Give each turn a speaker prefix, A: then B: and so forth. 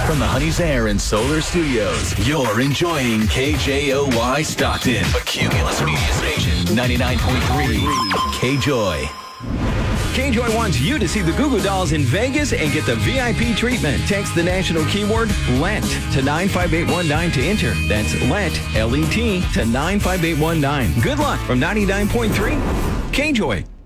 A: From the Honey's Air and Solar Studios, you're enjoying KJOY Stockton, a Cumulus Media Station, 99.3 KJOY.
B: KJOY wants you to see the Goo Goo Dolls in Vegas and get the VIP treatment. Text the national keyword LET to 95819 to enter. That's LET, L-E-T, to 95819. Good luck from 99.3 KJOY.